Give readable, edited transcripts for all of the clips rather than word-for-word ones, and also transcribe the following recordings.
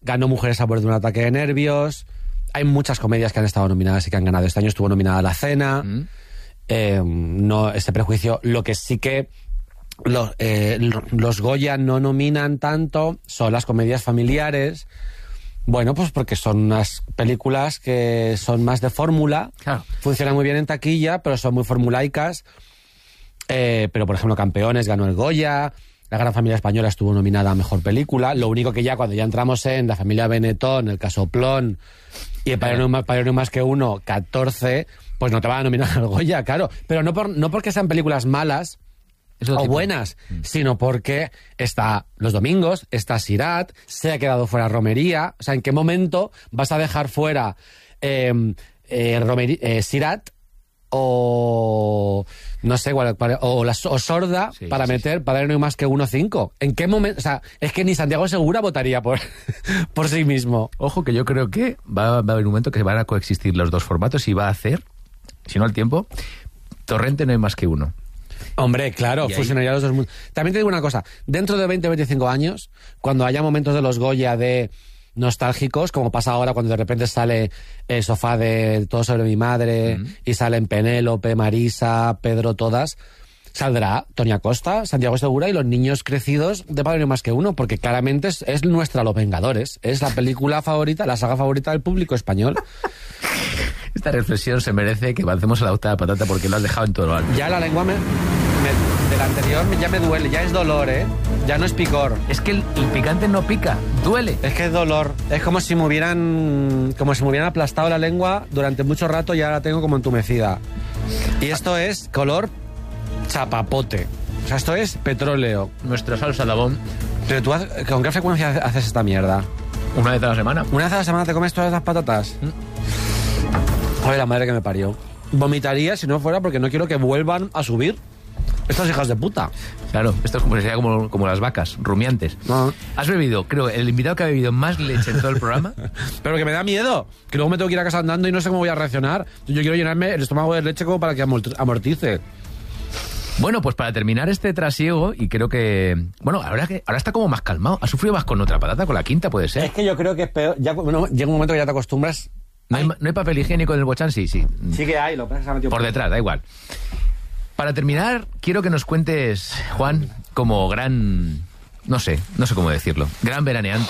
ganó Mujeres a borde de un ataque de nervios. Hay muchas comedias que han estado nominadas y que han ganado. Este año estuvo nominada La Cena. No, este prejuicio. Lo que sí que los Goya no nominan tanto son las comedias familiares. Bueno, pues porque son unas películas que son más de fórmula. Claro. Funcionan muy bien en taquilla, pero son muy formulaicas. Pero, por ejemplo, Campeones ganó el Goya. La Gran Familia Española estuvo nominada a Mejor Película. Lo único que ya cuando ya entramos en La Familia Benetton, El Casoplón y El Padrino más que uno, 14, pues no te van a nominar al Goya, claro. Pero no porque sean películas malas o buenas, sino porque está Los Domingos, está Sirat, se ha quedado fuera Romería. O sea, ¿en qué momento vas a dejar fuera Sirat o no sé o Sorda para meter Padre No hay más que uno 5? ¿En qué momento? O sea, es que ni Santiago Segura votaría por sí mismo. Ojo que yo creo que va a haber un momento que van a coexistir los dos formatos y va a hacer, si no al tiempo, Torrente No hay más que uno. Hombre, claro, fusionaría los dos mundos. También te digo una cosa, dentro de 20 o 25 años, cuando haya momentos de los Goya de nostálgicos, como pasa ahora cuando de repente sale el Sofá de Todo sobre mi madre y salen Penélope, Marisa, Pedro, todas, saldrá Toni Acosta, Santiago Segura y los niños crecidos de Padre No hay más que uno, porque claramente es nuestra Los Vengadores, es la película favorita, la saga favorita del público español. Esta reflexión se merece que avancemos a la octava patata porque lo has dejado en todo lo alto. Ya la lengua del anterior ya me duele, ya es dolor, ya no es picor. Es que el picante no pica, duele. Es que es dolor, es como si me hubieran aplastado la lengua durante mucho rato y ahora la tengo como entumecida. Y esto es color chapapote, o sea, esto es petróleo. Nuestra salsa Dabón. Pero tú, ¿con qué frecuencia haces esta mierda? Una vez a la semana. ¿Una vez a la semana te comes todas las patatas? Ay, la madre que me parió. Vomitaría si no fuera porque no quiero que vuelvan a subir estas hijas de puta. Claro, esto sería como las vacas, rumiantes. No. Has bebido, creo, el invitado que ha bebido más leche en todo el programa. Pero que me da miedo, que luego me tengo que ir a casa andando y no sé cómo voy a reaccionar. Yo quiero llenarme el estómago de leche como para que amortice. Bueno, pues para terminar este trasiego, y creo que... Bueno, ahora está como más calmado. ¿Ha sufrido más con otra patata? ¿Con la quinta puede ser? Es que yo creo que es peor. Ya, bueno, llega un momento que ya te acostumbras. ¿No hay papel higiénico en el Bochán? Sí. Sí que hay, lo que pasa es que se ha metido por detrás, da igual. Para terminar, quiero que nos cuentes, Juan, como gran... No sé cómo decirlo. Gran veraneante.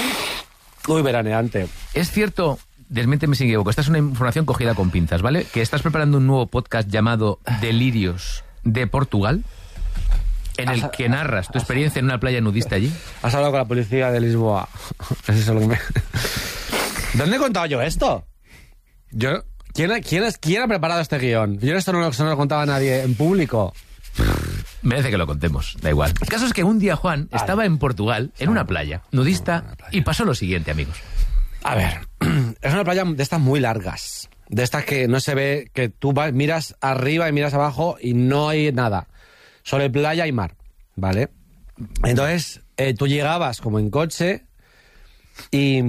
Uy, veraneante. Es cierto, desmiénteme si me equivoco, esta es una información cogida con pinzas, ¿vale? Que estás preparando un nuevo podcast llamado Delirios de Portugal, en el que narras tu experiencia en una playa nudista allí. Has hablado con la policía de Lisboa. Eso es lo que me... ¿Dónde he contado yo esto? ¿Quién ha preparado este guión? Yo esto no lo contaba a nadie en público. Merece que lo contemos, da igual. El caso es que un día Juan estaba en Portugal, en una playa nudista, y pasó lo siguiente, amigos. A ver, es una playa de estas muy largas. De estas que no se ve, que tú miras arriba y miras abajo y no hay nada. Solo hay playa y mar, ¿vale? Entonces, tú llegabas como en coche y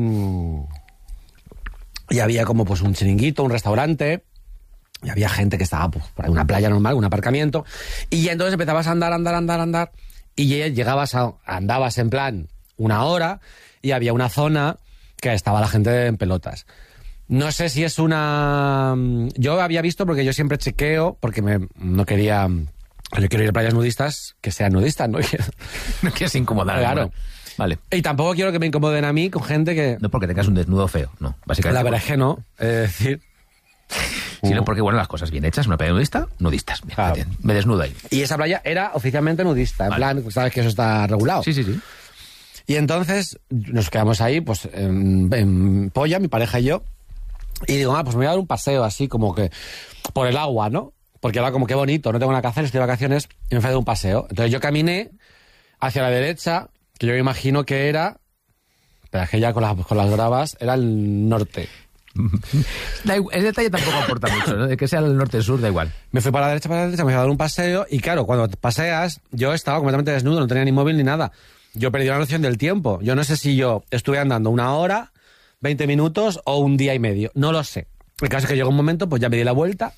había como pues un chiringuito, un restaurante, y había gente que estaba pues, por ahí, una playa normal, un aparcamiento, y ya entonces empezabas a andar, y ya andabas en plan una hora, y había una zona que estaba la gente en pelotas. No sé si es una... Yo había visto, porque yo siempre chequeo, porque no quería... Yo quiero ir a playas nudistas, que sean nudistas, ¿no? No quieres incomodar. Claro. Bueno. Vale. Y tampoco quiero que me incomoden a mí con gente que... No porque tengas un desnudo feo, no. Básicamente. La verdad es que no. Es decir... Sino porque, bueno, las cosas bien hechas, una playa nudista, nudistas. Bien, claro. Me desnudo ahí. Y esa playa era oficialmente nudista. En plan, sabes que eso está regulado. Sí. Y entonces nos quedamos ahí, pues, en polla, mi pareja y yo. Y digo, pues me voy a dar un paseo así como que por el agua, ¿no? Porque era como que bonito, no tengo nada que hacer, estoy de vacaciones y me fui a dar un paseo. Entonces yo caminé hacia la derecha, que yo me imagino que era... Pero es que ya con las bravas era el norte. El detalle tampoco aporta mucho, ¿no? De que sea el norte-sur, da igual. Me fui para la derecha, me fui a dar un paseo y claro, cuando paseas, yo estaba completamente desnudo, no tenía ni móvil ni nada. Yo perdí la noción del tiempo. Yo no sé si yo estuve andando 1 hora, 20 minutos o 1 día y medio. No lo sé. El caso es que llegó un momento, pues ya me di la vuelta.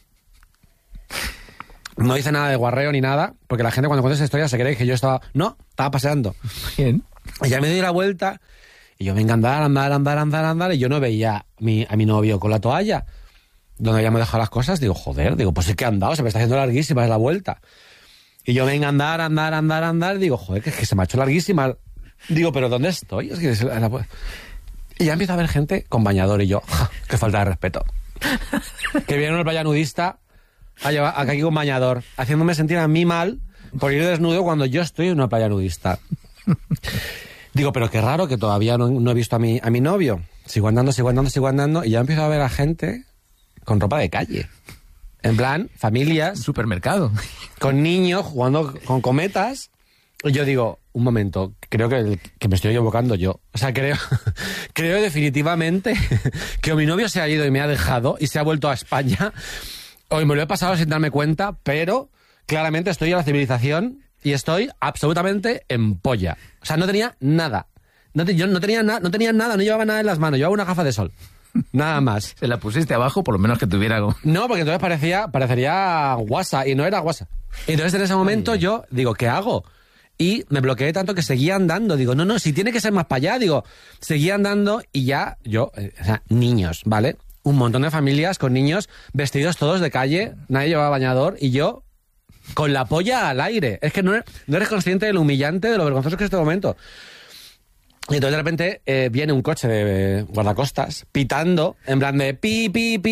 No hice nada de guarreo ni nada, porque la gente cuando cuenta esa historia se cree que yo estaba... No, estaba paseando. Bien. Y ya me di la vuelta Y yo venga a andar, y yo no veía a mi novio con la toalla, donde habíamos dejado las cosas. Digo, joder, pues es que he andado, se me está haciendo larguísima la vuelta. Y yo venga a andar, digo, joder, que se me ha hecho larguísima. Digo, ¿pero dónde estoy? Es que y ya empiezo a ver gente con bañador y yo, qué falta de respeto. Que viene una playa nudista aquí con bañador, haciéndome sentir a mí mal por ir desnudo cuando yo estoy en una playa nudista. Digo, pero qué raro que todavía no he visto a mi novio. Sigo andando, y ya empiezo a ver a gente con ropa de calle. En plan, familias. Supermercado. Con niños jugando con cometas. Y yo digo, un momento, creo que me estoy equivocando yo. O sea, creo definitivamente que o mi novio se ha ido y me ha dejado y se ha vuelto a España, o me lo he pasado sin darme cuenta, pero claramente estoy en la civilización y estoy absolutamente en polla. O sea, no tenía nada. Yo no tenía nada, no llevaba nada en las manos, llevaba una gafa de sol. Nada más. Se la pusiste abajo, por lo menos que tuviera algo. No, porque entonces parecería guasa, y no era guasa. Entonces en ese momento yo digo, ¿qué hago? Y me bloqueé tanto que seguía andando. Digo, no, si tiene que ser más para allá. Digo, seguía andando y ya yo, o sea, niños, ¿vale? Un montón de familias con niños vestidos todos de calle, nadie llevaba bañador y yo con la polla al aire. Es que no eres consciente de lo humillante, de lo vergonzoso que es este momento. Y entonces de repente viene un coche de guardacostas pitando, en plan de pi,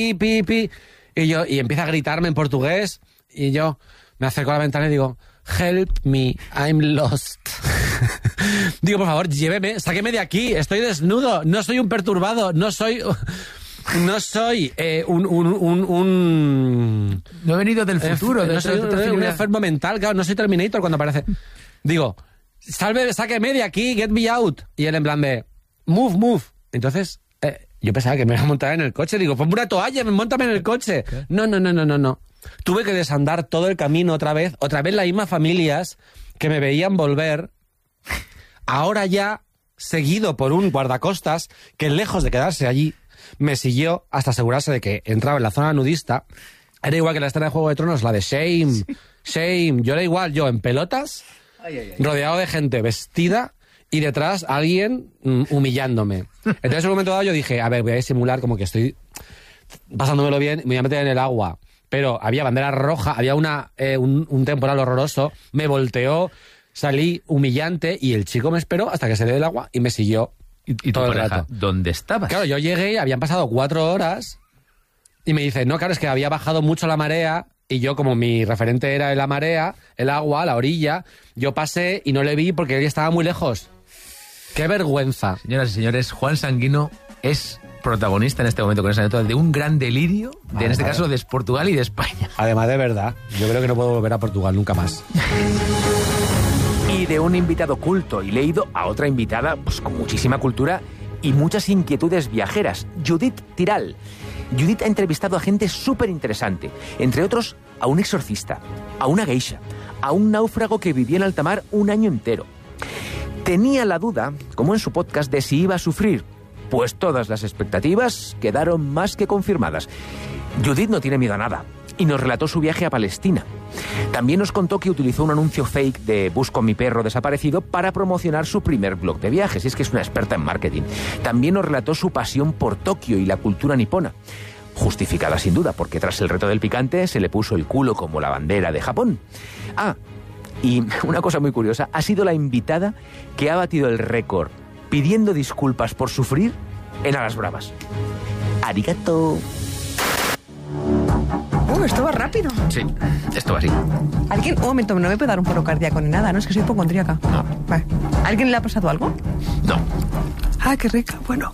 y empieza a gritarme en portugués y yo me acerco a la ventana y digo, help me, I'm lost. Digo, por favor, lléveme, sáqueme de aquí, estoy desnudo, no soy un perturbado, no soy un No he venido del futuro. No soy un enfermo mental, claro, no soy Terminator cuando aparece. Digo, sáqueme de aquí, get me out. Y él en plan de, move. Entonces, yo pensaba que me iba a montar en el coche. Digo, ponme una toalla, móntame en el coche. No. Tuve que desandar todo el camino otra vez las mismas familias que me veían volver, ahora ya seguido por un guardacostas que lejos de quedarse allí, me siguió hasta asegurarse de que entraba en la zona nudista. Era igual que la escena de Juego de Tronos, la de Shame. Yo era igual, yo en pelotas, rodeado de gente vestida y detrás alguien humillándome. Entonces en un momento dado yo dije, a ver, voy a disimular como que estoy pasándomelo bien, me voy a meter en el agua. Pero había bandera roja, había un temporal horroroso, me volteó, salí humillante y el chico me esperó hasta que salí del agua y me siguió. ¿Y todo tu el pareja, rato. dónde estabas? Claro, yo llegué, habían pasado 4 horas y me dice, no, claro, es que había bajado mucho la marea y yo, como mi referente era la marea, el agua, la orilla, yo pasé y no le vi porque él estaba muy lejos. ¡Qué vergüenza! Señoras y señores, Juan Sanguino es protagonista en este momento con esa anécdota de un gran delirio, en este caso de Portugal y de España. Además, de verdad, yo creo que no puedo volver a Portugal nunca más. Y de un invitado culto y leído a otra invitada pues, con muchísima cultura y muchas inquietudes viajeras, Judith Tiral. Judith ha entrevistado a gente súper interesante, entre otros a un exorcista, a una geisha, a un náufrago que vivía en alta mar un año entero. Tenía la duda, como en su podcast, de si iba a sufrir. Pues todas las expectativas quedaron más que confirmadas. Judith no tiene miedo a nada y nos relató su viaje a Palestina. También nos contó que utilizó un anuncio fake de Busco a mi perro desaparecido para promocionar su primer blog de viajes, y es que es una experta en marketing. También nos relató su pasión por Tokio y la cultura nipona. Justificada sin duda, porque tras el reto del picante se le puso el culo como la bandera de Japón. Y una cosa muy curiosa, ha sido la invitada que ha batido el récord pidiendo disculpas por sufrir en Alas Bravas. Arigato. Esto va rápido. Sí, esto va así. ¿Alguien? Un momento, no me puede dar un paro cardíaco ni nada, ¿no? Es que soy hipocondríaca. No. Vale. ¿A alguien le ha pasado algo? No. Qué rica. Bueno.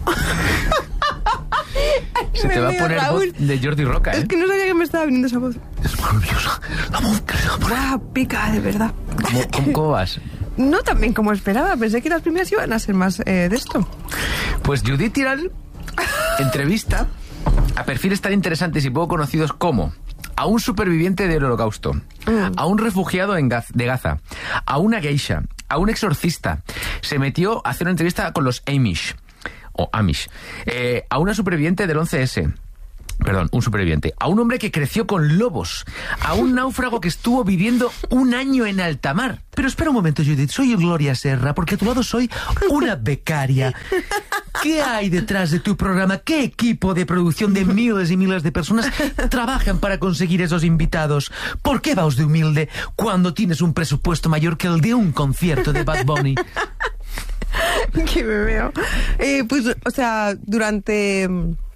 Se te va a poner voz de Jordi Roca, ¿eh? Es que no sabía que me estaba viniendo esa voz. Es maravillosa. La voz que se va a poner. Pica, de verdad. ¿Cómo vas? No tan bien como esperaba. Pensé que las primeras iban a ser más de esto. Pues Judith Tiral entrevista a perfiles tan interesantes y poco conocidos como a un superviviente del Holocausto, a un refugiado de Gaza, a una geisha, a un exorcista. Se metió a hacer una entrevista con los Amish, a una superviviente del 11S, un superviviente, a un hombre que creció con lobos, a un náufrago que estuvo viviendo 1 año en alta mar. Pero espera un momento, Judith, soy Gloria Serra, porque a tu lado soy una becaria. ¿Qué hay detrás de tu programa? ¿Qué equipo de producción de miles y miles de personas trabajan para conseguir esos invitados? ¿Por qué vas de humilde cuando tienes un presupuesto mayor que el de un concierto de Bad Bunny? Que me veo. Pues, o sea, durante...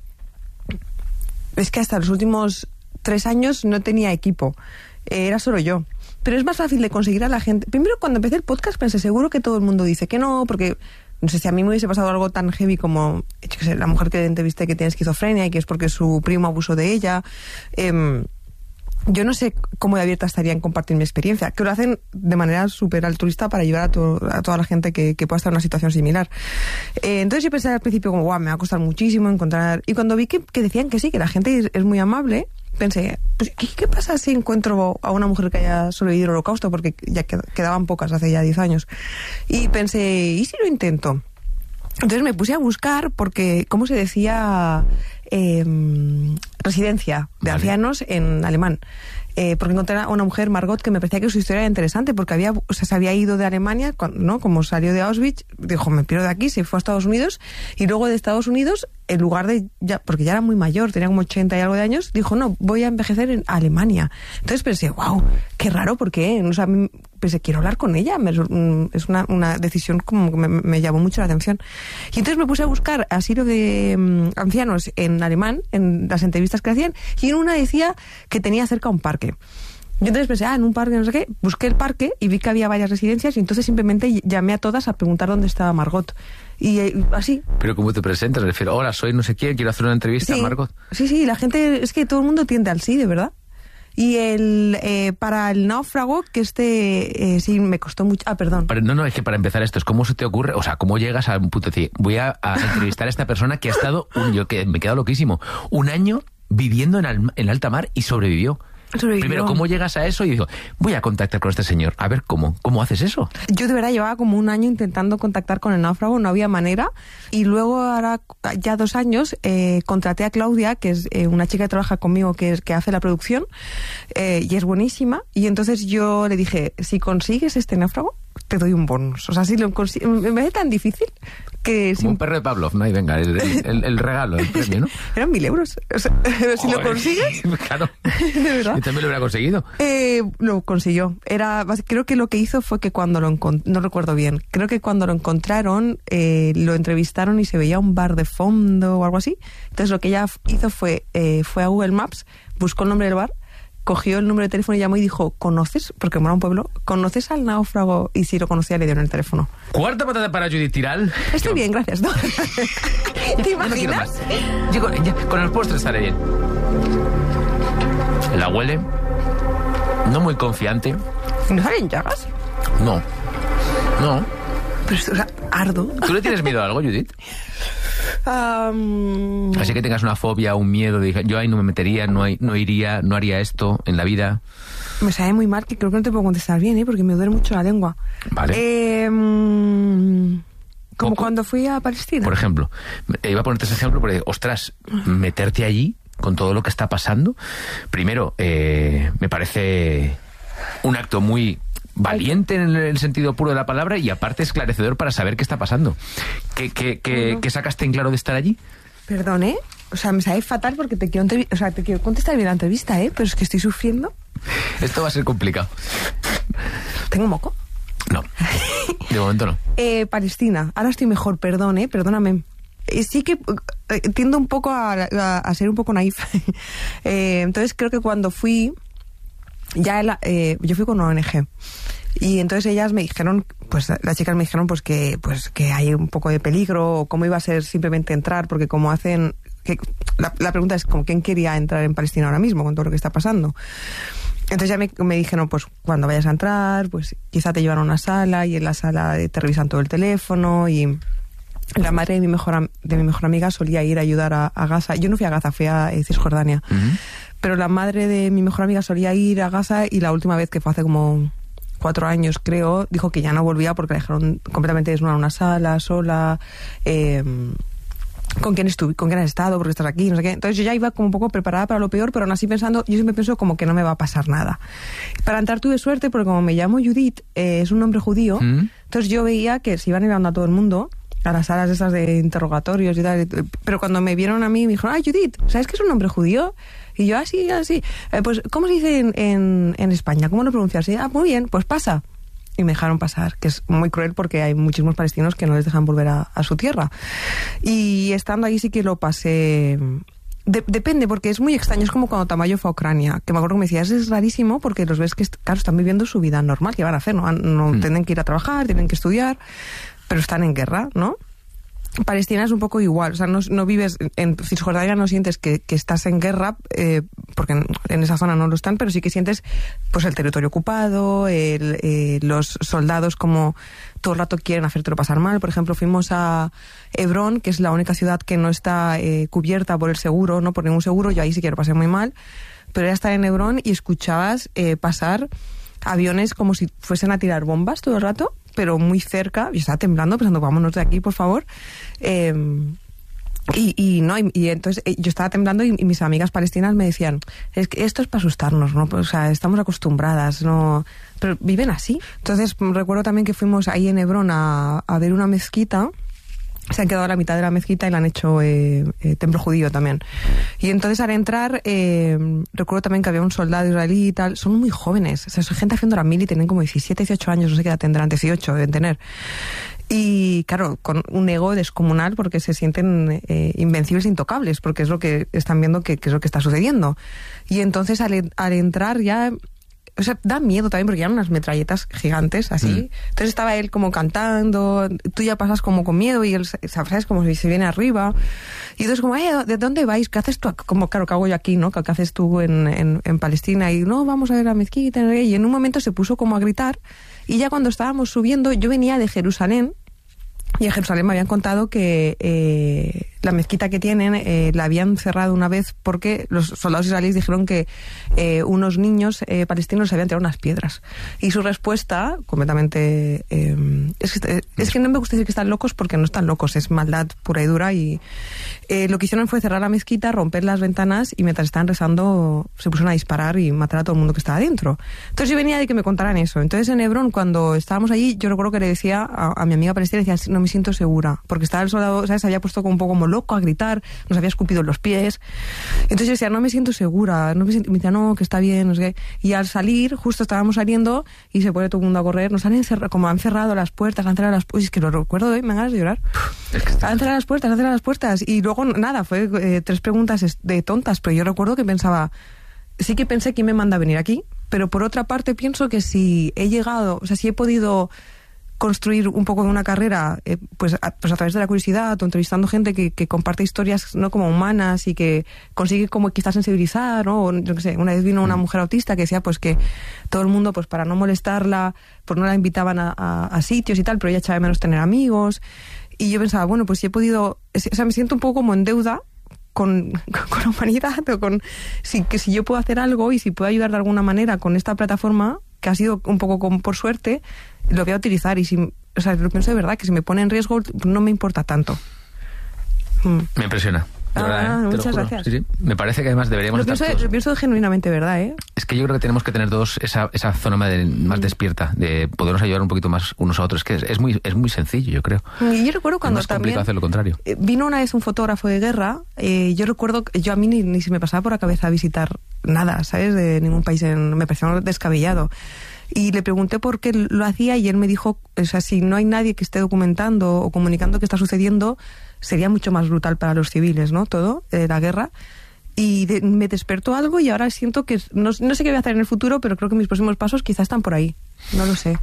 Es que hasta los últimos 3 años no tenía equipo. Era solo yo. Pero es más fácil de conseguir a la gente. Primero, cuando empecé el podcast, pensé, seguro que todo el mundo dice que no, porque no sé si a mí me hubiese pasado algo tan heavy como, yo qué sé, la mujer que entrevisté que tiene esquizofrenia y que es porque su primo abusó de ella. Yo no sé cómo de abierta estaría en compartir mi experiencia, que lo hacen de manera súper altruista para ayudar a toda la gente que pueda estar en una situación similar. Entonces yo pensé al principio como, guau, me va a costar muchísimo encontrar... Y cuando vi que decían que sí, que la gente es muy amable, pensé, pues, ¿qué pasa si encuentro a una mujer que haya sobrevivido el Holocausto? Porque ya quedaban pocas hace ya 10 años. Y pensé, ¿y si lo intento? Entonces me puse a buscar porque, ¿cómo se decía? Residencia de ancianos en alemán. Porque encontré a una mujer, Margot, que me parecía que su historia era interesante porque se había ido de Alemania, ¿no? Como salió de Auschwitz, dijo, me pierdo de aquí, se fue a Estados Unidos, y luego de Estados Unidos, en lugar de, porque ya era muy mayor, tenía como 80 y algo de años, dijo, no, voy a envejecer en Alemania. Entonces pensé, wow, qué raro, ¿por qué? O sea, pensé, quiero hablar con ella, es una decisión como que me llamó mucho la atención. Y entonces me puse a buscar asilo de ancianos en alemán, en las entrevistas que hacían, y en una decía que tenía cerca un parque. Y entonces pensé, en un parque, no sé qué, busqué el parque y vi que había varias residencias y entonces simplemente llamé a todas a preguntar dónde estaba Margot. Y así. ¿Pero cómo te presentas? Me refiero, hola, soy no sé quién, quiero hacer una entrevista a Margot. Sí, la gente, es que todo el mundo tiende al sí, de verdad. Y para el náufrago, que sí, me costó mucho... perdón. Es que para empezar esto, ¿cómo se te ocurre? O sea, ¿cómo llegas a un punto de decir, voy a entrevistar a esta persona que ha estado, yo que me he quedado loquísimo, 1 año viviendo en alta mar y sobrevivió? Primero, ¿cómo llegas a eso? Y digo, voy a contactar con este señor. A ver, ¿cómo haces eso? Yo de verdad llevaba como 1 año intentando contactar con el náufrago, no había manera. Y luego, ahora ya 2 años, contraté a Claudia, que es una chica que trabaja conmigo, que hace la producción, y es buenísima. Y entonces yo le dije, si consigues este náufrago, te doy un bonus. O sea, si lo consigues, me parece tan difícil que... Como un perro de Pavlov, ¿no? Y venga, el regalo, el premio, ¿no? Eran 1.000 euros. O sea, si lo consigues... Claro. De verdad. Yo también lo hubiera conseguido. Lo consiguió. Creo que lo que hizo fue que cuando lo encontraron, no recuerdo bien, creo que cuando lo encontraron, lo entrevistaron y se veía un bar de fondo o algo así. Entonces lo que ella hizo fue a Google Maps, buscó el nombre del bar, cogió el número de teléfono y llamó y dijo, ¿conoces? Porque era un pueblo, ¿conoces al náufrago? Y si lo conocía, le dieron el teléfono. Cuarta patata para Judith Tiral. Estoy bien, gracias. ¿No? ¿Te imaginas? Con el postre estaré bien. La huele, no muy confiante. ¿No salen llagas? No. Pero o sea, ardo. ¿Tú le tienes miedo a algo, Judith? Así que tengas una fobia, un miedo, yo ahí no me metería, no iría, no haría esto en la vida. Me sabe muy mal, que creo que no te puedo contestar bien, porque me duele mucho la lengua. Vale. Como cuando fui a Palestina. Por ejemplo, iba a ponerte ese ejemplo porque, ostras, meterte allí con todo lo que está pasando, primero, me parece un acto muy valiente en el sentido puro de la palabra y aparte esclarecedor para saber qué está pasando. ¿Qué sacaste en claro de estar allí? Perdón, o sea, me sabe fatal porque te quiero contestar bien la entrevista, pero es que estoy sufriendo. Esto va a ser complicado. ¿Tengo moco? No, de momento no. Palestina, ahora estoy mejor, perdóname. Sí que tiendo un poco a ser un poco naif. Entonces creo que cuando fui, yo fui con una ONG. Y entonces ellas me dijeron, las chicas me dijeron que hay un poco de peligro, o cómo iba a ser simplemente entrar, porque como hacen... La pregunta es, ¿con quién quería entrar en Palestina ahora mismo, con todo lo que está pasando? Entonces ya me dijeron, cuando vayas a entrar, quizá te llevan a una sala, y en la sala te revisan todo el teléfono, y... La madre de mi mejor amiga solía ir a ayudar a Gaza. Yo no fui a Gaza, fui a Cisjordania. Uh-huh. Pero la madre de mi mejor amiga solía ir a Gaza y la última vez, que fue hace como 4 años, creo, dijo que ya no volvía porque la dejaron completamente desnuda en una sala, sola. con quién has estado, porque estás aquí, no sé qué. Entonces yo ya iba como un poco preparada para lo peor, pero aún así pensando, yo siempre pienso como que no me va a pasar nada. Para entrar tuve suerte porque como me llamo Judith, es un nombre judío, entonces yo veía que se iban llevando a todo el mundo a las salas esas de interrogatorios y tal, pero cuando me vieron a mí me dijeron, Judith, ¿sabes que es un nombre judío? Y yo, así. Pues, ¿cómo se dice en España? ¿Cómo lo pronuncias? Muy bien, pues pasa. Y me dejaron pasar, que es muy cruel porque hay muchísimos palestinos que no les dejan volver a su tierra. Y estando ahí sí que lo pasé... Depende, porque es muy extraño. Es como cuando Tamayo fue a Ucrania, que me acuerdo que me decía, es rarísimo porque los ves que, claro, están viviendo su vida normal, que van a hacer, no tienen que ir a trabajar, tienen que estudiar, pero están en guerra, ¿no? Palestina es un poco igual, o sea, no vives en Cisjordania, no sientes que estás en guerra, porque en esa zona no lo están, pero sí que sientes pues el territorio ocupado, los soldados como todo el rato quieren hacértelo pasar mal. Por ejemplo, fuimos a Hebrón, que es la única ciudad que no está cubierta por el seguro, no por ningún seguro, yo ahí sí que lo pasé muy mal, pero era estar en Hebrón y escuchabas pasar aviones como si fuesen a tirar bombas todo el rato, pero muy cerca. Yo estaba temblando pensando, vámonos de aquí, por favor. Y entonces yo estaba temblando y mis amigas palestinas me decían, es que esto es para asustarnos, ¿no? O sea, estamos acostumbradas, ¿no? Pero viven así. Entonces recuerdo también que fuimos ahí en Hebrón a ver una mezquita. Se han quedado a la mitad de la mezquita y la han hecho templo judío también. Y entonces al entrar, recuerdo también que había un soldado israelí y tal. Son muy jóvenes. O sea, son gente haciendo la mili y tienen como 17, 18 años, no sé qué edad tendrán, 18 deben tener. Y claro, con un ego descomunal porque se sienten invencibles e intocables, porque es lo que están viendo que es lo que está sucediendo. Y entonces al entrar ya... O sea, da miedo también porque eran unas metralletas gigantes, así. Entonces estaba él como cantando, tú ya pasas como con miedo y él, ¿sabes? Como si se viene arriba. Y entonces como, ¿de dónde vais? ¿Qué haces tú? Como, claro, ¿qué hago yo aquí, no? ¿Qué haces tú en Palestina? Y no, vamos a ver la mezquita. Y en un momento se puso como a gritar. Y ya cuando estábamos subiendo, yo venía de Jerusalén. Y en Jerusalén me habían contado que la mezquita que tienen la habían cerrado una vez porque los soldados israelíes dijeron que unos niños palestinos les habían tirado unas piedras. Y su respuesta, completamente... es que no me gusta decir que están locos porque no están locos, es maldad pura y dura. Y lo que hicieron fue cerrar la mezquita, romper las ventanas y mientras estaban rezando se pusieron a disparar y matar a todo el mundo que estaba dentro. Entonces yo venía de que me contaran eso. Entonces en Hebrón, cuando estábamos allí, yo recuerdo que le decía a mi amiga palestina, decía, no me siento segura, porque estaba el soldado, ¿sabes? Se había puesto como un poco como loco a gritar, nos había escupido en los pies. Entonces yo decía, no me siento segura, me decía, no, que está bien, no sé qué. Y al salir, justo estábamos saliendo y se pone todo el mundo a correr, nos han encerrado, como han cerrado las puertas, es que lo recuerdo, me dan ganas de llorar. Han cerrado las puertas, y luego nada, fue 3 preguntas de tontas, pero yo recuerdo que pensaba, sí que pensé quién me manda a venir aquí, pero por otra parte pienso que si he llegado, o sea, si he podido construir un poco de una carrera pues a través de la curiosidad o entrevistando gente que comparte historias no como humanas y que consigue como quizás sensibilizar, ¿no? O, yo qué sé, una vez vino una mujer autista que decía pues que todo el mundo pues para no molestarla pues no la invitaban a sitios y tal, pero ella echaba de menos tener amigos. Y yo pensaba, bueno, pues si he podido, o sea, me siento un poco como en deuda con la humanidad, o con si yo puedo hacer algo y si puedo ayudar de alguna manera con esta plataforma, que ha sido un poco como por suerte, lo voy a utilizar. Y o sea, lo pienso de verdad, que si me pone en riesgo no me importa tanto. Me impresiona. De verdad, muchas gracias. Sí. Me parece que además deberíamos lo pienso genuinamente, ¿verdad? Es que yo creo que tenemos que tener todos esa zona más despierta, de podernos ayudar un poquito más unos a otros, que es muy sencillo, yo creo. Y yo recuerdo cuando es más complicado hacer lo contrario. Vino una vez un fotógrafo de guerra, yo recuerdo, a mí ni se me pasaba por la cabeza visitar nada, ¿sabes? De ningún país, me parecía descabellado. Y le pregunté por qué lo hacía y él me dijo, o sea, si no hay nadie que esté documentando o comunicando qué está sucediendo, sería mucho más brutal para los civiles, ¿no? Todo, la guerra. Y me despertó algo y ahora siento que, no sé qué voy a hacer en el futuro, pero creo que mis próximos pasos quizás están por ahí. No lo sé.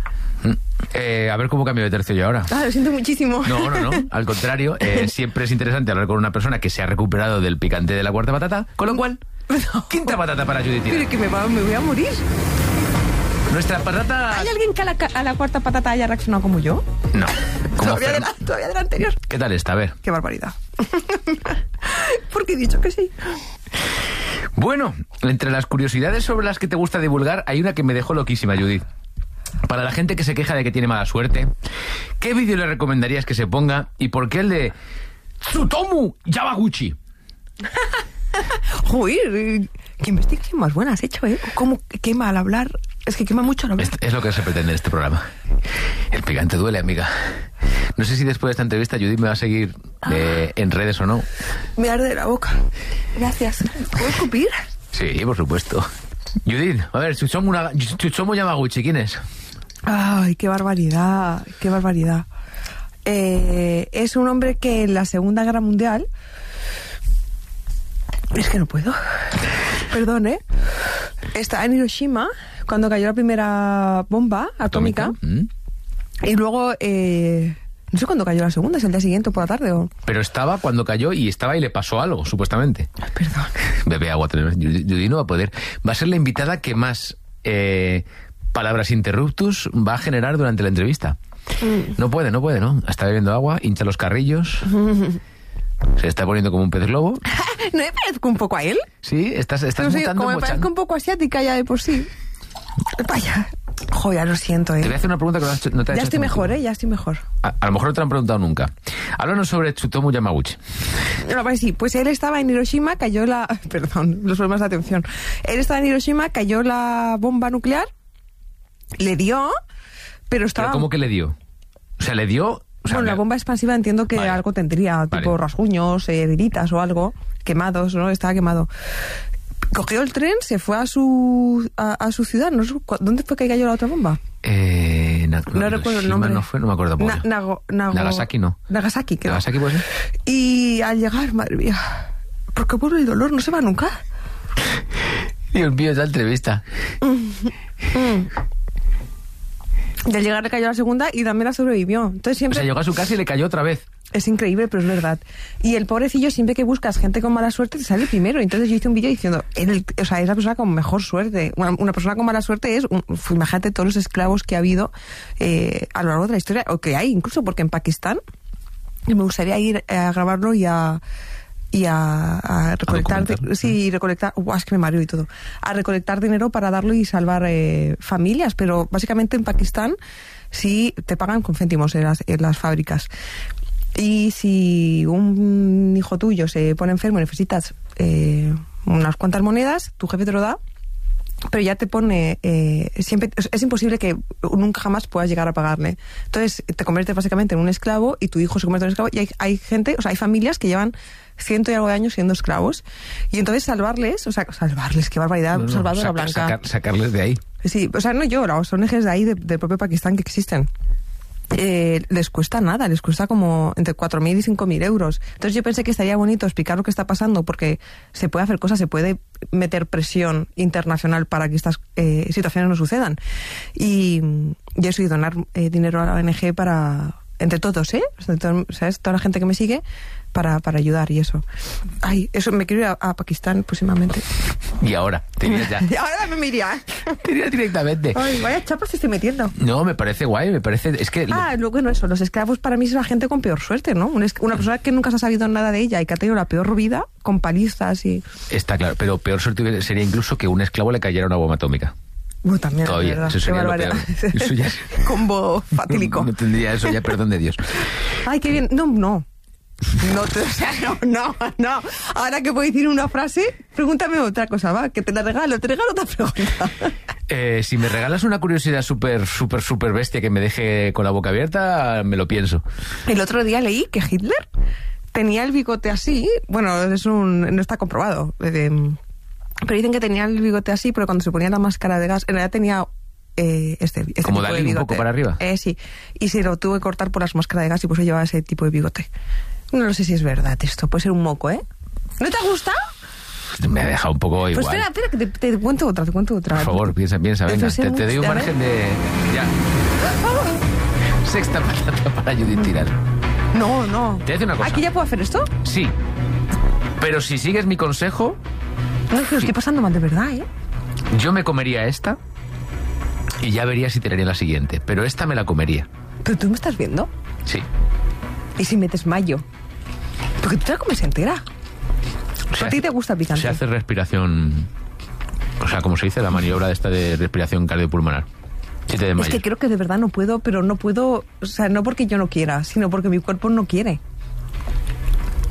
A ver cómo cambio de tercio yo ahora. Lo siento muchísimo. No. Al contrario, siempre es interesante hablar con una persona que se ha recuperado del picante de la cuarta patata, con lo cual, quinta patata para Judith. Pero que me voy a morir. Nuestra patata... ¿Hay alguien que a la cuarta patata haya reaccionado como yo? No. Todavía de la anterior. ¿Qué tal está? A ver. Qué barbaridad. Porque he dicho que sí. Bueno, entre las curiosidades sobre las que te gusta divulgar, hay una que me dejó loquísima, Judith. Para la gente que se queja de que tiene mala suerte, ¿qué vídeo le recomendarías que se ponga y por qué el de Tsutomu Yamaguchi. Joder, qué investigación más buena has hecho, ¿eh? ¿Cómo quema al hablar? Es que quema mucho al hablar. Es lo que se pretende en este programa. El picante duele, amiga. No sé si después de esta entrevista Judith me va a seguir en redes o no. Me arde la boca. Gracias. ¿Puedo escupir? Sí, por supuesto. Judith, a ver, Tsutomu Yamaguchi, ¿quién es? Ay, qué barbaridad, qué barbaridad. Es un hombre que en la Segunda Guerra Mundial... Es que no puedo. Perdón, ¿eh? Estaba en Hiroshima cuando cayó la primera bomba atómica. Y luego... no sé cuándo cayó la segunda, es el día siguiente o por la tarde o... Pero estaba cuando cayó y le pasó algo, supuestamente. Ay, perdón. Bebe agua, Judith no va a poder. Va a ser la invitada que más palabras interruptus va a generar durante la entrevista. No puede, ¿no? Está bebiendo agua, hincha los carrillos... Se está poniendo como un pez globo. ¿No me parezco un poco a él? Sí, estás No sé, mutando, como me mochando. parezco un poco asiática ya de por sí. Vaya. Joder, lo siento, ¿eh? Te voy a hacer una pregunta que no te ha hecho. Ya estoy mejor, ¿eh? Ya estoy mejor. A lo mejor no te lo han preguntado nunca. Háblanos sobre Tsutomu Yamaguchi. No, pues sí, pues él estaba en Hiroshima, cayó la... Perdón, los problemas de atención. Él estaba en Hiroshima, cayó la bomba nuclear, le dio, pero estaba... ¿Pero cómo que le dio? O sea, le dio... O sea, bueno, la bomba expansiva entiendo que vale. algo tendría, tipo Vale. rasguños, heriditas o algo, quemados, ¿no? Estaba quemado. Cogió el tren, se fue a su ciudad, no sé, ¿dónde fue que cayó la otra bomba? No recuerdo el nombre. No fue, no me acuerdo. Nagasaki no. Nagasaki, creo. Nagasaki puede ser. Y al llegar, madre mía, ¿por qué vuelve el dolor? No se va nunca. Dios mío, esa entrevista. Y al llegar le cayó la segunda y también la sobrevivió. Entonces O siempre... sea, llegó a su casa y le cayó otra vez. Es increíble, pero es verdad. Y el pobrecillo, siempre que buscas gente con mala suerte, te sale primero. Entonces yo hice un vídeo diciendo, o sea, es la persona con mejor suerte. Una persona con mala suerte es, imagínate todos los esclavos que ha habido a lo largo de la historia, o que hay incluso, porque en Pakistán, me gustaría ir a grabarlo y a recolectar, sí, recolectar, es que me mareo y todo, a recolectar dinero para darlo y salvar familias, pero básicamente en Pakistán sí te pagan con céntimos en las fábricas. Y si un hijo tuyo se pone enfermo y necesitas unas cuantas monedas, tu jefe te lo da, pero ya te pone siempre, es imposible que nunca jamás puedas llegar a pagarle. Entonces te conviertes básicamente en un esclavo y tu hijo se convierte en un esclavo, y hay gente, o sea, hay familias que llevan 100 y algo de años siendo esclavos, y entonces salvarles, qué barbaridad, Salvador Blanca. Sacarles de ahí. Sí, o sea, no yo, las ONGs de ahí, del propio Pakistán que existen. Les cuesta nada, les cuesta como entre 4.000 y 5.000 euros. Entonces yo pensé que estaría bonito explicar lo que está pasando, porque se puede hacer cosas, se puede meter presión internacional para que estas situaciones no sucedan. Y eso, y donar dinero a la ONG para, entre todos, ¿sabes? Toda la gente que me sigue, para ayudar y eso. Ay, eso, me quiero ir a Pakistán próximamente. Y ahora, te irías ya. Y ahora me iría. Te irías directamente. Ay, vaya chapas estoy metiendo. No, me parece guay, es que... Luego no eso, los esclavos para mí es la gente con peor suerte, ¿no? Una persona que nunca se ha sabido nada de ella y que ha tenido la peor vida, con palizas y... Está claro, pero peor suerte sería incluso que un esclavo le cayera una bomba atómica. Bueno, también, todavía, verdad, eso sería qué lo barbaridad. peor. Eso ya es... Combo fatílico. No tendría eso ya, perdón de Dios. Ay, qué bien. No. No. Ahora que puedo decir una frase, pregúntame otra cosa, va, que te regalo otra pregunta. Si me regalas una curiosidad súper bestia que me deje con la boca abierta, me lo pienso. El otro día leí que Hitler tenía el bigote así, bueno, no está comprobado, pero dicen que tenía el bigote así, pero cuando se ponía la máscara de gas, en realidad tenía este como tipo de Dalí, bigote. un poco para arriba. Sí, y se lo tuvo que cortar por las máscaras de gas y por eso llevaba ese tipo de bigote. No lo sé si es verdad esto, puede ser un moco, ¿eh? ¿No te ha gustado? Me ha dejado un poco igual. Pues espera, que te cuento otra. Por favor, piensa, venga. Te doy un margen de... Ya. Sexta patata para Judith Tiral. No. Te voy a decir una cosa. ¿Aquí ya puedo hacer esto? Sí. Pero si sigues mi consejo... No, es que lo estoy pasando mal de verdad, ¿eh? Yo me comería esta y ya vería si tiraría la siguiente. Pero esta me la comería. ¿Pero tú me estás viendo? Sí. ¿Y si me desmayo? Porque tú te la comes entera. ¿A ti te gusta el picante? Se hace respiración... O sea, como se dice, la maniobra esta de respiración cardiopulmonar. Si te desmayas. Es que creo que de verdad no puedo, pero no puedo... O sea, no porque yo no quiera, sino porque mi cuerpo no quiere.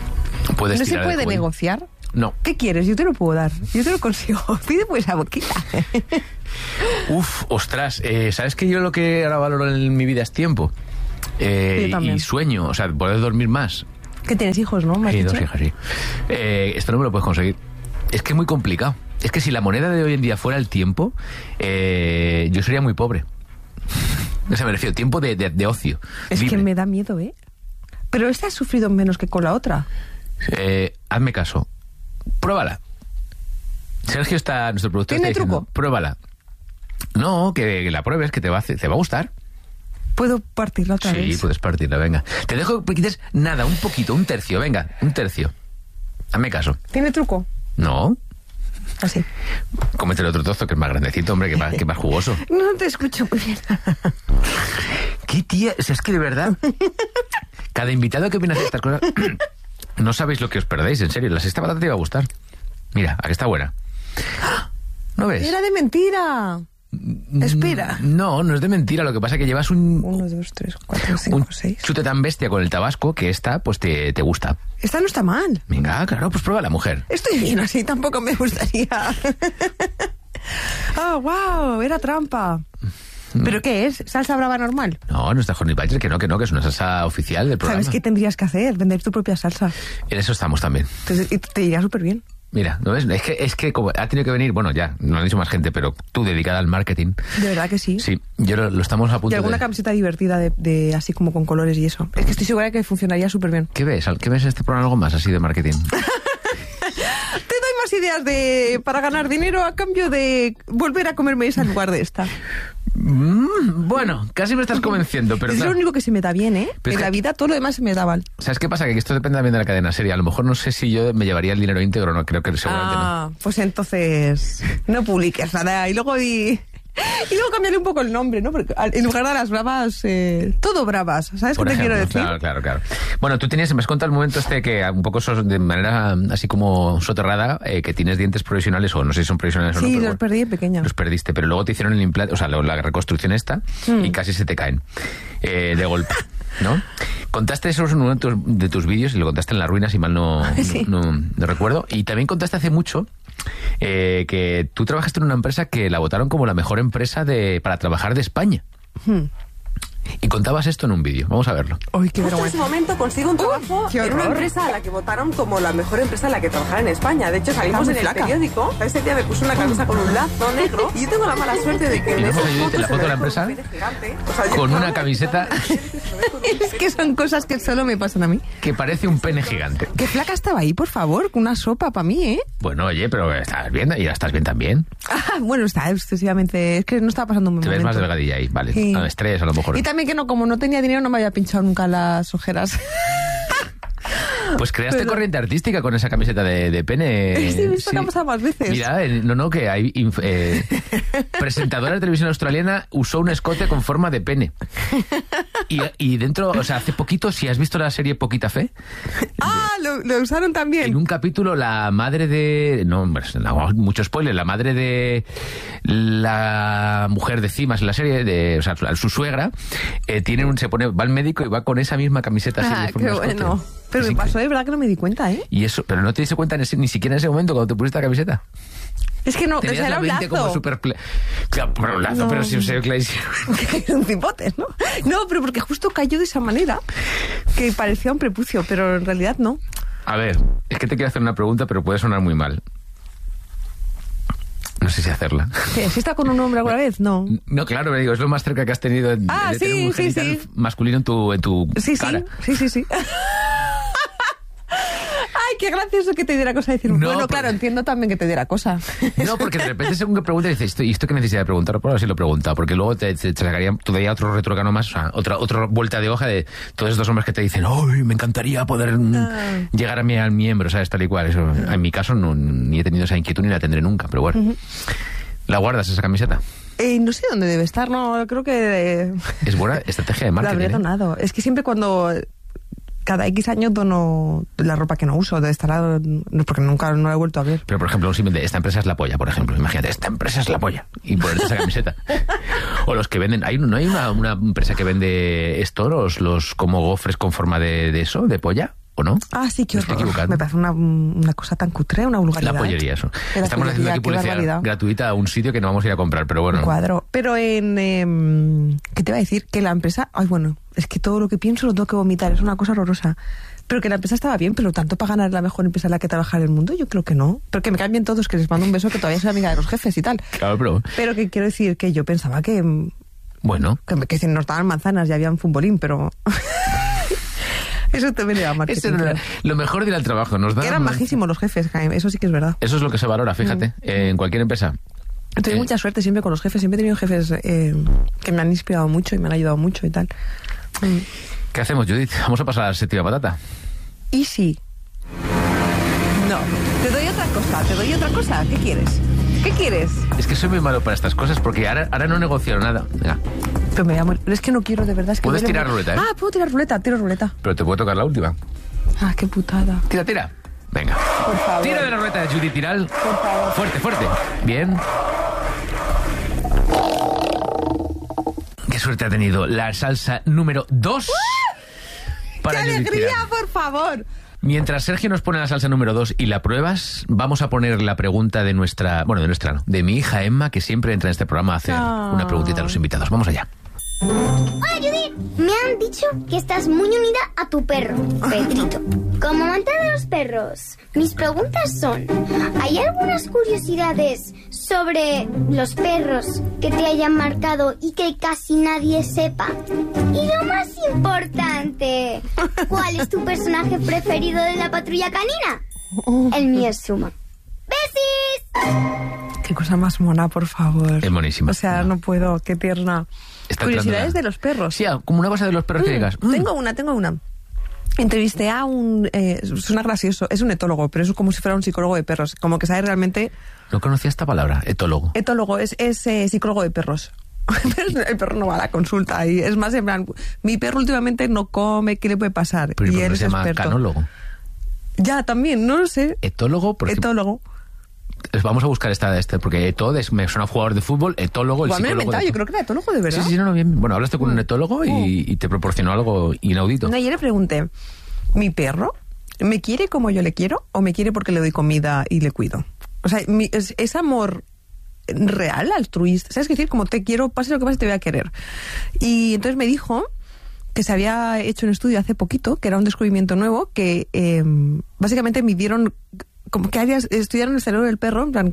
Puedes ¿No se tirar de puede cuello. negociar? No. ¿Qué quieres? Yo te lo puedo dar. Yo te lo consigo. Pide pues a boquita. Uf, ostras, ¿sabes que yo lo que ahora valoro en mi vida es tiempo? Yo también. Y sueño, o sea, poder dormir más. Que tienes hijos, ¿no? ¿Me has Sí, dicho? 2 hijas, sí. Esto no me lo puedes conseguir. Es que es muy complicado. Es que si la moneda de hoy en día fuera el tiempo, yo sería muy pobre. O sea, me refiero, tiempo de ocio. Es libre. que me da miedo, ¿eh? Pero esta has sufrido menos que con la otra. Hazme caso. Pruébala. Sergio está, nuestro productor, ¿Tiene está diciendo, truco? pruébala. No, que la pruebes, que te va a gustar. ¿Puedo partirla otra Sí, vez? puedes partirla, venga. Te dejo que quites nada, un poquito, un tercio, venga, un tercio. Hazme caso. ¿Tiene truco? No, Así. cómete el otro trozo que es más grandecito, hombre, que más jugoso. No te escucho muy bien. ¿Qué tía? O sea, es que de verdad, cada invitado que viene a hacer estas cosas, no sabéis lo que os perdéis, en serio. La sexta patata te iba a gustar. Mira, aquí está buena. ¿No ves? Era de mentira. Espera. No, no es de mentira. Lo que pasa es que llevas un 1, 2, 3, 4, 5, 6. chute tan bestia con el tabasco que esta, pues te gusta. Esta no está mal. Venga, claro, pues prueba la mujer. Estoy bien así, tampoco me gustaría. Oh, wow, era trampa. ¿Pero qué es? ¿Salsa brava normal? No, no está Honey Badger, que no, que es una salsa oficial del programa. ¿Sabes qué tendrías que hacer? Vender tu propia salsa. En eso estamos también. Entonces, y te iría súper bien. Mira, ¿no ves? Es que como ha tenido que venir, bueno, ya, no lo han dicho más gente, pero tú dedicada al marketing. De verdad que sí. Sí, yo lo estamos a punto Y alguna de... camiseta divertida de así como con colores y eso. Es que estoy segura de que funcionaría súper bien. ¿Qué ves? ¿Qué ves en este programa algo más así de marketing? Te doy más ideas para ganar dinero a cambio de volver a comerme esa en lugar de esta. Bueno, casi me estás convenciendo, pero Es claro. lo único que se me da bien, ¿eh? Pero es En que- la vida todo lo demás se me da mal. ¿Sabes qué pasa? Que esto depende también de la cadena serie. A lo mejor no sé si yo me llevaría el dinero íntegro o no. Creo que seguramente no. Pues entonces no publiques nada. Y luego cambiarle un poco el nombre, ¿no? Porque en lugar de las bravas, todo bravas. ¿Sabes Por qué te ejemplo, quiero decir? Claro. Bueno, tú me has contado el momento que un poco de manera así como soterrada, que tienes dientes provisionales, o no sé si son provisionales o no. Sí, pero los bueno, perdí de pequeña. Los perdiste, pero luego te hicieron el implante, o sea, la reconstrucción esta, y casi se te caen de golpe, ¿no? Contaste eso en uno de tus vídeos y lo contaste en La Ruina, si mal no recuerdo. Y también contaste hace mucho que tú trabajaste en una empresa que la votaron como la mejor empresa para trabajar de España. Y contabas esto en un vídeo. Vamos a verlo. Uy, qué Justo en ese vergüenza. momento consigo un trabajo qué en una horror. empresa a la que votaron como la mejor empresa en la que trabajar en España. De hecho, salimos Está en muy el flaca. periódico. Ese día me puse una camisa con un lazo negro y yo tengo la mala suerte de que Y en vemos esas a Judith en fotos la se foto de me la ve empresa con un pene gigante. O sea, yo con estaba una camiseta Es que son cosas que solo me pasan a mí. que parece un pene gigante. Qué flaca estaba ahí, por favor, con una sopa para mí, ¿eh? Bueno, oye, pero estás bien y ya estás bien también. Ah, bueno, está excesivamente... Es que no estaba pasando un buen Te ves más momento. delgadilla ahí, vale. Sí. Estrés a lo mejor. Y también que no, como no tenía dinero, no me había pinchado nunca las ojeras. Pues creaste Pero- corriente artística con esa camiseta de pene. Sí, me ha pasado más veces. Mira, que hay presentadora de televisión australiana usó un escote con forma de pene. Y dentro, o sea, hace poquito, si has visto la serie Poquita Fe, Ah, lo usaron también. en un capítulo la madre de... No, hombre, no, mucho spoiler. La madre de la mujer de Cimas en la serie, o sea, su suegra, va al médico y va con esa misma camiseta así Ah, de forma qué de escote. bueno. Pero Es me pasó increíble. de verdad que no me di cuenta, ¿eh? Y eso, pero no te diste cuenta ni siquiera en ese momento cuando te pusiste la camiseta. Es que no, o Tenías sea, era la un mente como lazo. súper... Claro, pero un lazo, No. pero sí se ve clarísimo. Un cipote, ¿no? No, pero porque justo cayó de esa manera que parecía un prepucio, pero en realidad no. A ver, es que te quiero hacer una pregunta, pero puede sonar muy mal. No sé si hacerla. ¿Qué? ¿Si está con un hombre alguna vez? No. No, claro, me digo, es lo más cerca que has tenido de Ah, tener sí, un sí, genital sí. masculino en tu Sí, cara. sí. Ay, qué gracioso que te diera cosa decir. No, bueno, porque- claro, entiendo también que te diera cosa. No, porque de repente según que preguntas dices, ¿y esto qué necesidad de preguntar? Por ahora sí lo he preguntado, porque luego te sacaría todavía otro retrocano más, o sea, otra vuelta de hoja de todos estos hombres que te dicen, ¡ay, me encantaría poder llegar a al miembro, ¿sabes? Tal y cual. Eso, en mi caso ni he tenido esa inquietud ni la tendré nunca, pero bueno. ¿La guardas esa camiseta? No sé dónde debe estar, no, creo que Es buena estrategia de la marketing. habría ¿eh? donado. Es que siempre cuando... Cada X años dono la ropa que no uso, debe estar, porque nunca no la he vuelto a ver. Pero, por ejemplo, un símil de esta empresa es la polla, por ejemplo. Imagínate, esta empresa es la polla. Y ponerte esa camiseta. O los que venden... ¿No hay una empresa que vende estoros, los como gofres con forma de eso, de polla? ¿O no? Ah, sí, qué ¿Me estoy horror. equivocando? Me parece una cosa tan cutre, una vulgaridad. La pollería, eso. La Estamos haciendo pollería, aquí qué publicidad barbaridad. gratuita a un sitio que no vamos a ir a comprar, pero bueno. Un cuadro. Pero ¿qué te iba a decir? Que la empresa... Ay, bueno, es que todo lo que pienso lo tengo que vomitar. Es una cosa horrorosa. Pero que la empresa estaba bien, pero tanto para ganar la mejor empresa en la que trabajar en el mundo, yo creo que no. Pero que me caen bien todos, que les mando un beso, que todavía soy amiga de los jefes y tal. Claro, pero... Pero que quiero decir que yo pensaba que Bueno, si nos daban manzanas y había un futbolín, pero... Eso también era marketing. eso era lo mejor de ir al trabajo. Nos daban Eran majísimos los jefes, Jaime, eso sí que es verdad. Eso es lo que se valora, fíjate, en cualquier empresa. Tengo mucha suerte siempre con los jefes, siempre he tenido jefes que me han inspirado mucho y me han ayudado mucho y tal. ¿Qué hacemos, Judith? Vamos a pasar a la séptima patata. ¿Y si? No, te doy otra cosa, ¿qué quieres? ¿Qué quieres? Es que soy muy malo para estas cosas porque ahora no negocio nada. Venga, Pero me voy a morir. Es que no quiero, de verdad. Es que Puedes duele tirar mucho. ruleta, ¿eh? Ah, puedo tirar ruleta, tiro ruleta. pero te puedo tocar la última. Ah, qué putada. Tira. Venga. Por favor. Tira de la ruleta, Judith Tiral. Por favor. Fuerte. Bien. Qué suerte ha tenido la salsa número 2. ¡Qué alegría, por favor! Mientras Sergio nos pone la salsa número 2 y la pruebas, vamos a poner la pregunta de de mi hija Emma, que siempre entra en este programa a hacer una preguntita a los invitados. Vamos allá. Hola Judith, me han dicho que estás muy unida a tu perro, Pedrito. Como amante de los perros, mis preguntas son: ¿hay algunas curiosidades sobre los perros que te hayan marcado y que casi nadie sepa? Y lo más importante, ¿cuál es tu personaje preferido de la patrulla canina? El mío es Suma. ¡Besis! Qué cosa más mona, por favor. Es monísima. O sea, no puedo, qué tierna. Está Curiosidades entrando de los perros. Sí, como una cosa de los perros que digas. Tengo una. Entrevisté a un... suena gracioso, es un etólogo, pero es como si fuera un psicólogo de perros. Como que sabe realmente... No conocía esta palabra, etólogo. Etólogo es psicólogo de perros. El perro no va a la consulta y es más en plan, mi perro últimamente no come, ¿qué le puede pasar? Pero y ¿por qué él se es llama experto. canólogo? Ya, también, no lo sé. Etólogo, porque Etólogo. vamos a buscar porque etod me suena a jugador de fútbol, etólogo, el Igual me lo he psicólogo. inventado, yo creo que era etólogo de verdad. Sí, no, bien. Bueno, hablaste con un etólogo y te proporcionó algo inaudito. No, yo le pregunté, ¿mi perro me quiere como yo le quiero o me quiere porque le doy comida y le cuido? O sea, es amor real, altruista. ¿Sabes qué decir? Como te quiero, pase lo que pase, te voy a querer. Y entonces me dijo que se había hecho un estudio hace poquito, que era un descubrimiento nuevo, que básicamente midieron como que estudiaron el cerebro del perro, en plan,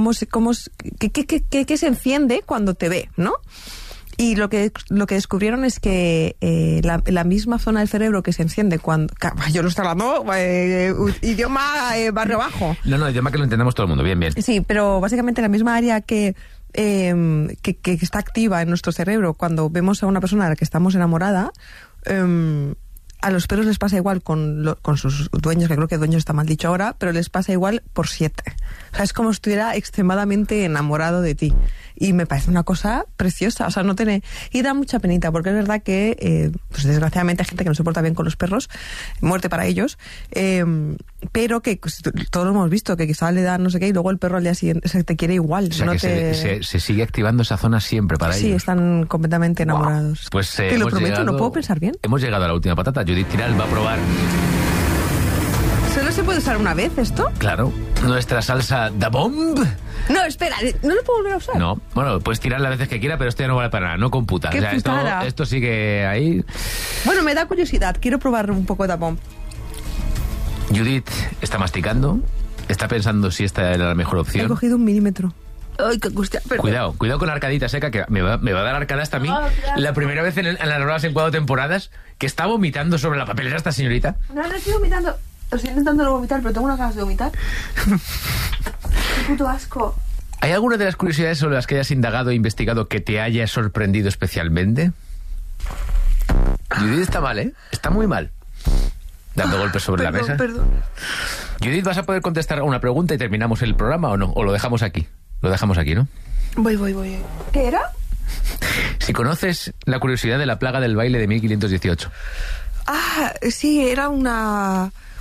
qué se enciende cuando te ve, ¿no? Y lo que descubrieron es que la misma zona del cerebro que se enciende cuando... Yo lo estoy hablando idioma barrio bajo. No, idioma que lo entendamos todo el mundo, bien. Sí, pero básicamente la misma área que está activa en nuestro cerebro cuando vemos a una persona de la que estamos enamorada, a los perros les pasa igual con sus dueños, que creo que dueños está mal dicho ahora, pero les pasa igual por 7. O sea, es como si estuviera extremadamente enamorado de ti. Y me parece una cosa preciosa. O sea, no tiene... Y da mucha penita, porque es verdad que, pues desgraciadamente hay gente que no se porta bien con los perros, muerte para ellos, pero que pues, todos lo hemos visto, que quizá le da no sé qué y luego el perro al día siguiente se te quiere igual. O sea, no que se sigue activando esa zona siempre para ellos. Sí, están completamente enamorados. Wow. Pues te lo prometo, no puedo pensar bien. Hemos llegado a la última patata. Judith Tiral va a probar... ¿Solo se puede usar una vez esto? Claro, nuestra salsa da bomb. No, espera, ¿no lo puedo volver a usar? No, bueno, puedes tirar las veces que quiera, pero esto ya no vale para nada, no computa. ¡Qué putada! Esto sigue ahí. Bueno, me da curiosidad, quiero probar un poco de bomb. Judith está masticando, está pensando si esta era la mejor He opción. cogido 1 milímetro. Ay, qué angustia. Cuidado con la arcadita seca, que me va a dar arcada hasta a mí. Oh, claro. La primera vez en las ruedas en 4 temporadas que está vomitando sobre la papelera esta señorita. No estoy vomitando. Estoy intentando vomitar, pero tengo unas ganas de vomitar. Qué puto asco. ¿Hay alguna de las curiosidades sobre las que hayas indagado e investigado que te haya sorprendido especialmente? Judith está mal, ¿eh? Está muy mal. Dando golpes sobre la mesa. Perdón. Judith, ¿vas a poder contestar a una pregunta y terminamos el programa o no? ¿O lo dejamos aquí? Lo dejamos aquí, ¿no? Voy. ¿Qué era? Si conoces la curiosidad de la plaga del baile de 1518. Ah, sí, era una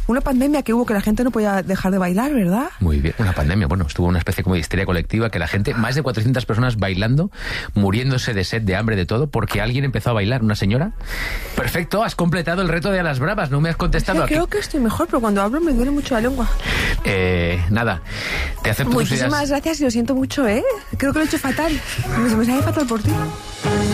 una pandemia que hubo que la gente no podía dejar de bailar, ¿verdad? Muy bien, una pandemia, bueno, estuvo una especie como de histeria colectiva que la gente, más de 400 personas bailando, muriéndose de sed, de hambre, de todo, porque alguien empezó a bailar, una señora. Perfecto, has completado el reto de a las bravas, no me has contestado aquí. Creo que estoy mejor, pero cuando hablo me duele mucho la lengua. Nada, te acepto tus ideas. Muchísimas gracias y lo siento mucho, ¿eh? Creo que lo he hecho fatal. Se me sale fatal por ti.